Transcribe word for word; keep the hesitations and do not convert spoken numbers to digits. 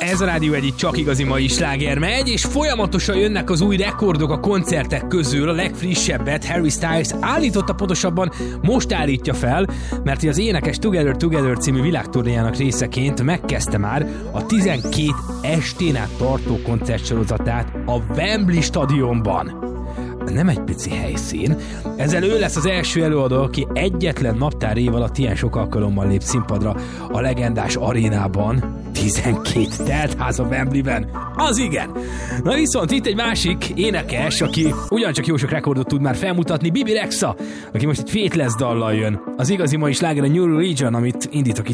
Ez a Rádió egy csak igazi mai sláger megy, és folyamatosan jönnek az új rekordok a koncertek közül. A legfrissebbet Harry Styles állította, pontosabban most állítja fel, mert az énekes Together Together című világturnéjának részeként megkezdte már a tizenkét estén át tartó koncertsorozatát a Wembley stadionban. Nem egy pici helyszín. Ezzel ő lesz az első előadó, aki egyetlen naptár év alatt ilyen sok alkalommal lép színpadra a legendás arénában. tizenkét teltház a Wembleyben. Az igen! Na viszont itt egy másik énekes, aki ugyancsak jó sok rekordot tud már felmutatni, Bebe Rexha, aki most egy Faithless dallal jön. Az igazi mai sláger a New Religion, amit indítok itt